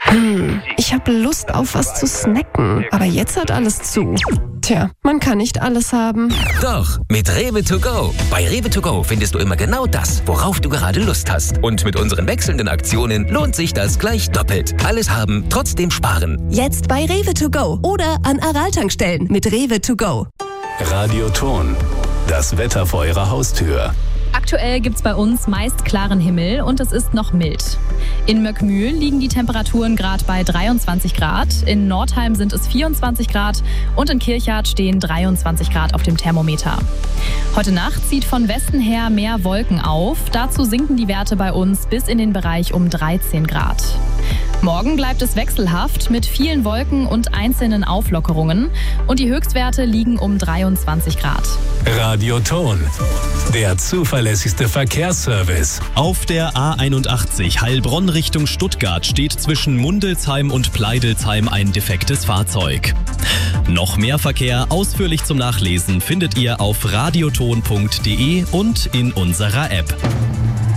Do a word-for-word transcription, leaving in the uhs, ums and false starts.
Hm, ich habe Lust auf was zu snacken, aber jetzt hat alles zu. Tja, man kann nicht alles haben. Doch, mit Rewe to go. Bei Rewe to go findest du immer genau das, worauf du gerade Lust hast. Und mit unseren wechselnden Aktionen lohnt sich das gleich doppelt. Alles haben, trotzdem sparen. Jetzt bei Rewe to go oder an Aral-Tankstellen mit Rewe to go. Radioton, das Wetter vor Ihrer Haustür. Aktuell gibt's bei uns meist klaren Himmel und es ist noch mild. In Möckmühl liegen die Temperaturen gerade bei dreiundzwanzig Grad, in Nordheim sind es vierundzwanzig Grad und in Kirchhardt stehen dreiundzwanzig Grad auf dem Thermometer. Heute Nacht zieht von Westen her mehr Wolken auf, dazu sinken die Werte bei uns bis in den Bereich um dreizehn Grad. Morgen bleibt es wechselhaft mit vielen Wolken und einzelnen Auflockerungen und die Höchstwerte liegen um dreiundzwanzig Grad. Radioton, der zuverlässigste Verkehrsservice. Auf der A einundachtzig Heilbronn Richtung Stuttgart steht zwischen Mundelsheim und Pleidelsheim ein defektes Fahrzeug. Noch mehr Verkehr ausführlich zum Nachlesen findet ihr auf radioton punkt de und in unserer App.